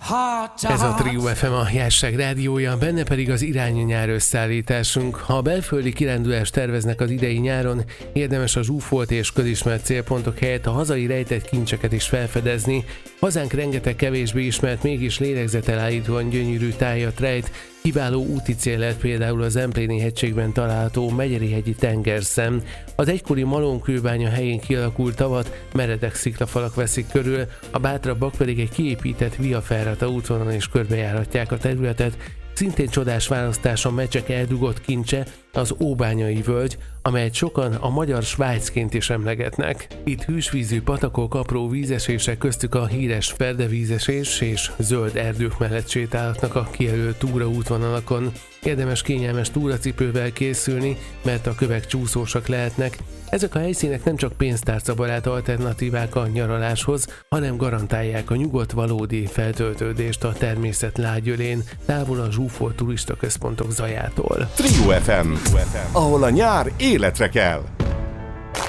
Ez a Trio FM, a Jásság rádiója, benne pedig az Irány a nyár összeállításunk. Ha a belföldi kirándulást terveznek az idei nyáron, érdemes a zsúfolt és közismert célpontok helyett a hazai rejtett kincseket is felfedezni. Hazánk rengeteg kevésbé ismert, mégis lélegzetelállítóan gyönyörű tájat rejt. Kiváló úti cél lett például az Zempléni hegységben található Megyeri-hegyi tengerszem. Az egykori malomkőbánya helyén kialakult tavat meredek sziklafalak veszik körül, a bátrabbak pedig egy kiépített viaferrata útvonalon is körbejárhatják a területet. Szintén csodás választás a Mecsek eldugott kincse, az Óbányai völgy, amelyet sokan a magyar Svájcként is emlegetnek. Itt hűsvízű patakok, apró vízesések, köztük a híres ferdevízesés és zöld erdők mellett sétálhatnak a kijelölt túraútvonalakon. Érdemes kényelmes túracipővel készülni, mert a kövek csúszósak lehetnek. Ezek a helyszínek nem csak pénztárcabarát alternatívák a nyaraláshoz, hanem garantálják a nyugodt, valódi feltöltődést a természet lágyölén, távol a zsúfolt turistaközpontok zajától. Trio FM, ahol a nyár életre kell.